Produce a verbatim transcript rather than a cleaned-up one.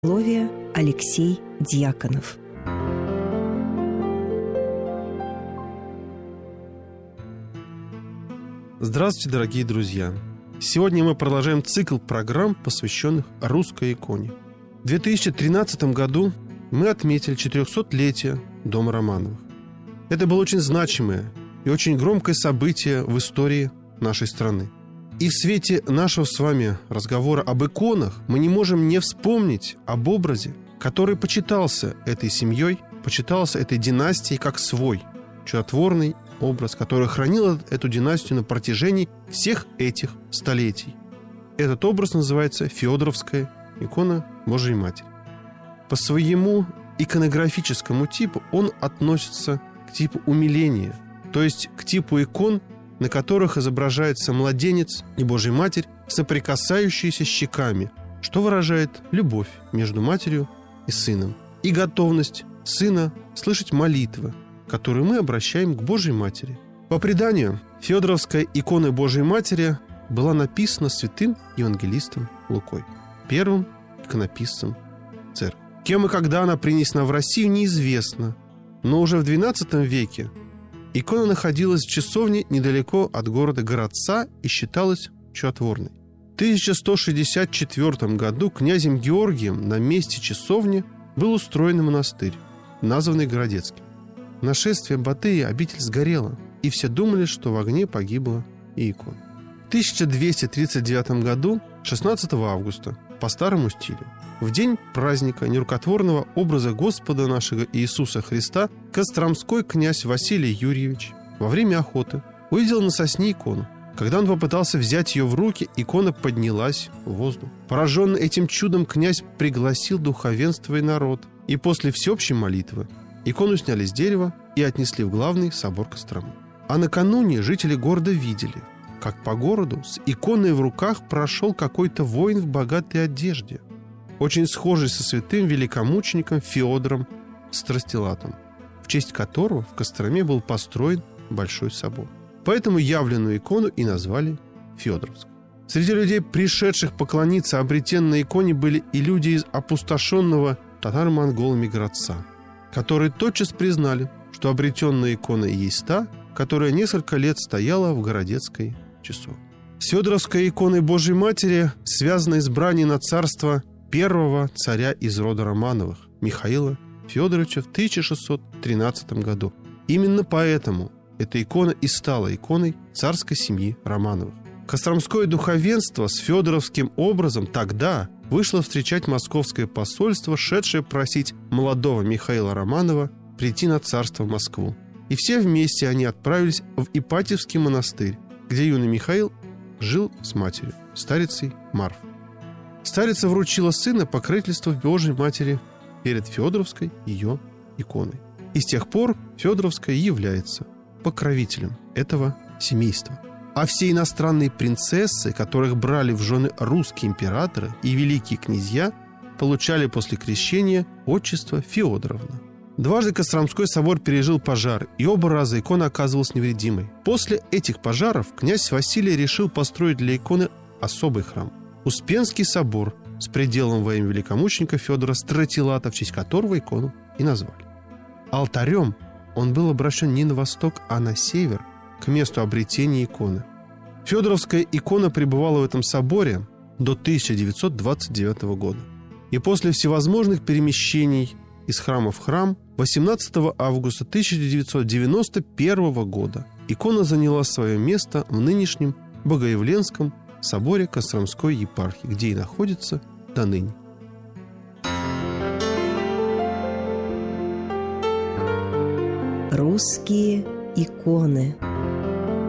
Слове Алексей Дьяконов. Здравствуйте, дорогие друзья! Сегодня мы продолжаем цикл программ, посвященных русской иконе. В две тысячи тринадцатом году мы отметили четырехсотлетие Дома Романовых. Это было очень значимое и очень громкое событие в истории нашей страны. И в свете нашего с вами разговора об иконах мы не можем не вспомнить об образе, который почитался этой семьей, почитался этой династией как свой, чудотворный образ, который хранил эту династию на протяжении всех этих столетий. Этот образ называется Феодоровская икона Божией Матери. По своему иконографическому типу он относится к типу умиления, то есть к типу икон, на которых изображается младенец и Божья Матерь, соприкасающиеся щеками, что выражает любовь между матерью и сыном, и готовность сына слышать молитвы, которые мы обращаем к Божьей Матери. По преданию, Феодоровская икона Божьей Матери была написана святым евангелистом Лукой, первым иконописцем церкви. Кем и когда она принесена в Россию, неизвестно, но уже в двенадцатом веке икона находилась в часовне недалеко от города Городца и считалась чудотворной. В тысяча сто шестьдесят четвёртом году князем Георгием на месте часовни был устроен монастырь, названный Городецким. В нашествие Батыя обитель сгорела, и все думали, что в огне погибла и икона. В тысяча двести тридцать девятом году, шестнадцатого августа, по старому стилю, в день праздника нерукотворного образа Господа нашего Иисуса Христа, костромской князь Василий Юрьевич во время охоты увидел на сосне икону. Когда он попытался взять ее в руки, икона поднялась в воздух. Пораженный этим чудом, князь пригласил духовенство и народ, и после всеобщей молитвы икону сняли с дерева и отнесли в главный собор Кострому. А накануне жители города видели, как по городу с иконой в руках прошел какой-то воин в богатой одежде, очень схожий со святым великомучеником Феодором Страстилатом, в честь которого в Костроме был построен Большой собор. Поэтому явленную икону и назвали Феодоровской. Среди людей, пришедших поклониться обретенной иконе, были и люди из опустошенного татаро-монголами Городца, которые тотчас признали, что обретенная икона и есть та, которая несколько лет стояла в Городецкой часовне. С Феодоровской иконой Божьей Матери связано избрание на царство первого царя из рода Романовых, Михаила Феодоровича, в тысяча шестьсот тринадцатом году. Именно поэтому эта икона и стала иконой царской семьи Романовых. Костромское духовенство с феодоровским образом тогда вышло встречать московское посольство, шедшее просить молодого Михаила Романова прийти на царство в Москву. И все вместе они отправились в Ипатьевский монастырь, где юный Михаил жил с матерью, старицей Марфой. Старица вручила сына покровительству Божьей Матери перед Феодоровской ее иконой. И с тех пор Феодоровская является покровителем этого семейства. А все иностранные принцессы, которых брали в жены русские императоры и великие князья, получали после крещения отчество Феодоровна. Дважды Костромской собор пережил пожар, и оба раза икона оказывалась невредимой. После этих пожаров князь Василий решил построить для иконы особый храм – Успенский собор с пределом во имя великомученика Феодора Стратилата, в честь которого икону и назвали. Алтарем он был обращен не на восток, а на север, к месту обретения иконы. Феодоровская икона пребывала в этом соборе до тысяча девятьсот двадцать девятого года. И после всевозможных перемещений из храма в храм восемнадцатого августа тысяча девятьсот девяносто первого года икона заняла свое место в нынешнем Богоявленском соборе Костромской епархии, где и находится до ныне. Русские иконы.